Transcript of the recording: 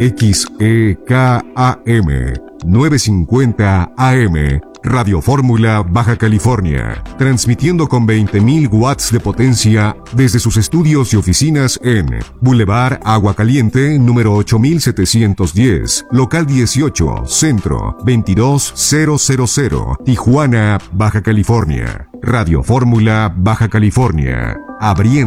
XEKAM 950 AM, Radio Fórmula, Baja California, transmitiendo con 20.000 watts de potencia desde sus estudios y oficinas en Boulevard Agua Caliente, número 8710, local 18, centro 22000, Tijuana, Baja California. Radio Fórmula, Baja California, abriendo